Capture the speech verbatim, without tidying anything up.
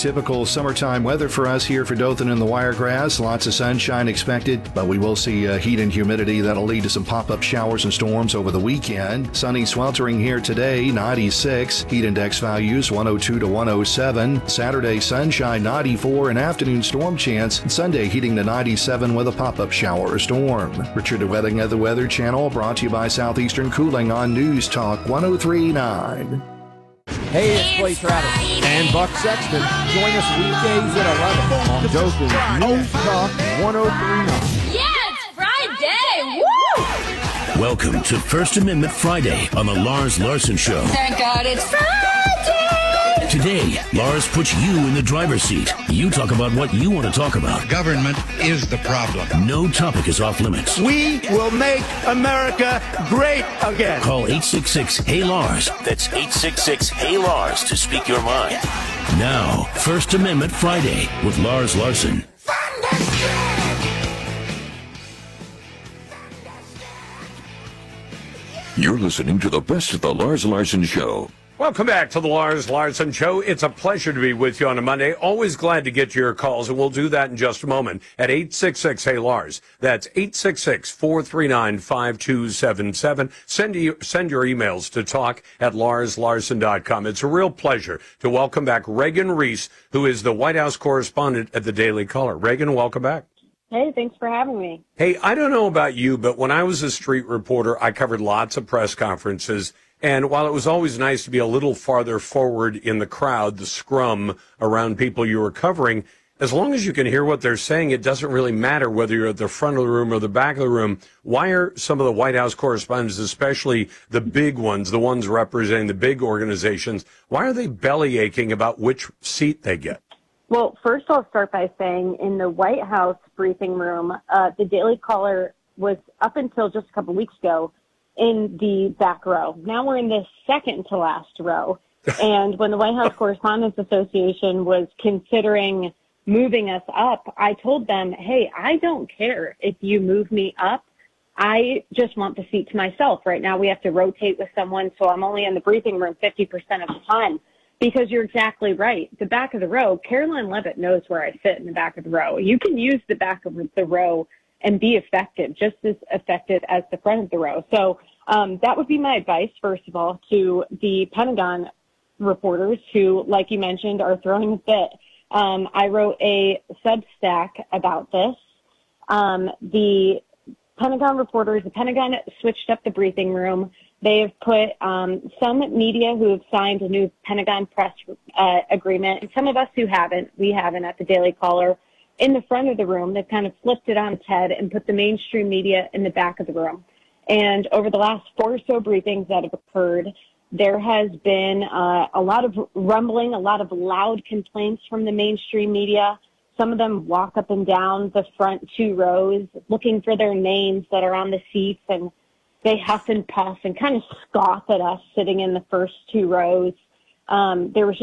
typical summertime weather for us here for Dothan and the Wiregrass. Lots of sunshine expected, but we will see uh, heat and humidity that'll lead to some pop-up showers and storms over the weekend. Sunny sweltering here today, ninety-six. Heat index values one oh two to one oh seven. Saturday sunshine, ninety-four. An afternoon storm chance. Sunday heating to ninety-seven with a pop-up shower or storm. Richard DeWetting of the Weather Channel, brought to you by Southeastern Cooling on News Talk one oh three point nine. Hey, it's Clay Travis and Buck Sexton. Join us weekdays at eleven on Dothan News Talk one oh three point nine. Yeah, it's Friday! Woo! Welcome to First Amendment Friday on the Lars Larson Show. Thank God it's Friday! Today, Lars puts you in the driver's seat. You talk about what you want to talk about. Government is the problem. No topic is off limits. We will make America great again. Call eight six six, H E Y, Lars. That's eight six six, H E Y, Lars to speak your mind. Now, First Amendment Friday with Lars Larson. You're listening to the best of the Lars Larson Show. Welcome back to the Lars Larson Show. It's a pleasure to be with you on a Monday. Always glad to get to your calls, and we'll do that in just a moment at eight six six, H E Y, Lars. That's eight six six, four three nine, five two seven seven. Send, you, send your emails to talk at lars larson dot com. It's a real pleasure to welcome back Reagan Reese, who is the White House correspondent at the Daily Caller. Reagan, welcome back. Hey, thanks for having me. Hey, I don't know about you, but when I was a street reporter, I covered lots of press conferences. And while it was always nice to be a little farther forward in the crowd, the scrum around people you were covering, as long as you can hear what they're saying, it doesn't really matter whether you're at the front of the room or the back of the room. Why are some of the White House correspondents, especially the big ones, the ones representing the big organizations, why are they belly aching about which seat they get? Well, first I'll start by saying in the White House briefing room, uh, the Daily Caller was up until just a couple weeks ago in the back row. Now we're in the second to last row. And when the White House Correspondents Association was considering moving us up, I told them, hey, I don't care if you move me up. I just want the seat to myself. Right now we have to rotate with someone, so I'm only in the briefing room fifty percent of the time. Because you're exactly right. The back of the row, Caroline Leavitt knows where I sit in the back of the row. You can use the back of the row and be effective, just as effective as the front of the row. So um, that would be my advice, first of all, to the Pentagon reporters who, like you mentioned, are throwing a fit. Um, I wrote a Substack about this. Um, the Pentagon reporters, the Pentagon switched up the briefing room. They have put um, some media who have signed a new Pentagon press uh, agreement, and some of us who haven't, we haven't at the Daily Caller, in the front of the room. They've kind of flipped it on its head and put the mainstream media in the back of the room. And over the last four or so briefings that have occurred, there has been uh, a lot of rumbling, a lot of loud complaints from the mainstream media. Some of them walk up and down the front two rows looking for their names that are on the seats, and they huff and puff and kind of scoff at us sitting in the first two rows. Um, there was